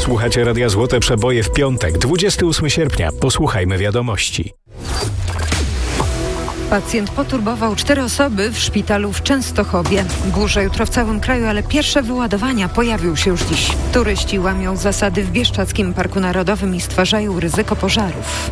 Słuchacie Radia Złote Przeboje w piątek, 28 sierpnia. Posłuchajmy wiadomości. Pacjent poturbował 4 osoby w szpitalu w Częstochowie. Burza jutro w całym kraju, ale pierwsze wyładowania pojawią się już dziś. Turyści łamią zasady w Bieszczadzkim Parku Narodowym i stwarzają ryzyko pożarów.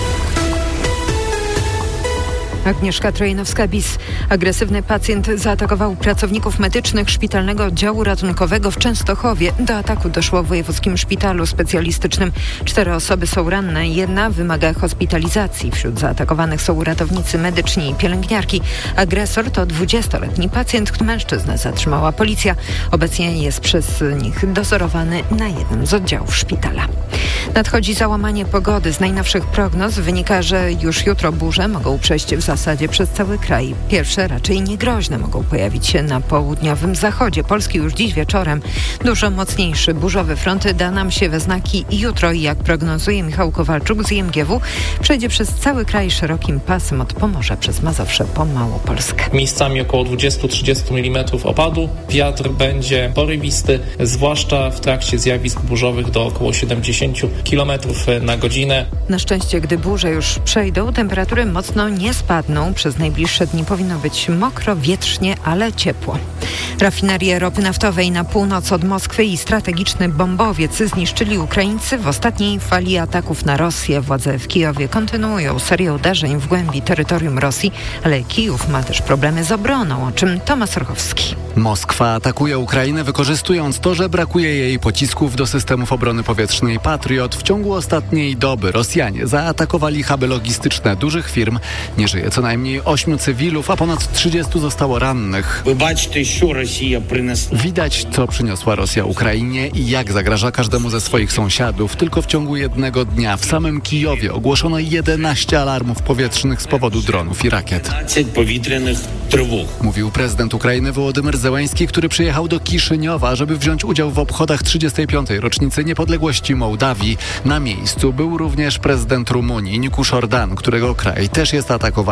Agnieszka Trojanowska-Bis. Agresywny pacjent zaatakował pracowników medycznych szpitalnego oddziału ratunkowego w Częstochowie. Do ataku doszło w wojewódzkim szpitalu specjalistycznym. 4 osoby są ranne, 1 wymaga hospitalizacji. Wśród zaatakowanych są ratownicy medyczni i pielęgniarki. Agresor to 20-letni pacjent, mężczyznę zatrzymała policja. Obecnie jest przez nich dozorowany na jednym z oddziałów szpitala. Nadchodzi załamanie pogody. Z najnowszych prognoz wynika, że już jutro burze mogą przejść w zasadzie przez cały kraj. Pierwsze raczej niegroźne mogą pojawić się na południowym zachodzie Polski już dziś wieczorem. Dużo mocniejszy burzowy front da nam się we znaki jutro i jak prognozuje Michał Kowalczuk z IMGW, przejdzie przez cały kraj szerokim pasem od Pomorza przez Mazowsze po Małopolskę. Miejscami około 20-30 mm opadu. Wiatr będzie porywisty, zwłaszcza w trakcie zjawisk burzowych do około 70 km na godzinę. Na szczęście, gdy burze już przejdą, temperatury mocno nie spadną. Przez najbliższe dni powinno być mokro, wietrznie, ale ciepło. Rafinerie ropy naftowej na północ od Moskwy i strategiczny bombowiec zniszczyli Ukraińcy w ostatniej fali ataków na Rosję. Władze w Kijowie kontynuują serię uderzeń w głębi terytorium Rosji, ale Kijów ma też problemy z obroną, o czym Tomasz Orchowski. Moskwa atakuje Ukrainę, wykorzystując to, że brakuje jej pocisków do systemów obrony powietrznej Patriot. W ciągu ostatniej doby Rosjanie zaatakowali huby logistyczne dużych firm. Nie żyje co najmniej 8 cywilów, a ponad 30 zostało rannych. Widać, co przyniosła Rosja Ukrainie i jak zagraża każdemu ze swoich sąsiadów. Tylko w ciągu jednego dnia w samym Kijowie ogłoszono 11 alarmów powietrznych z powodu dronów i rakiet. Mówił prezydent Ukrainy Wołodymyr Zełenski, który przyjechał do Kiszyniowa, żeby wziąć udział w obchodach 35. rocznicy niepodległości Mołdawii. Na miejscu był również prezydent Rumunii Nicusz Ordan, którego kraj też jest atakowany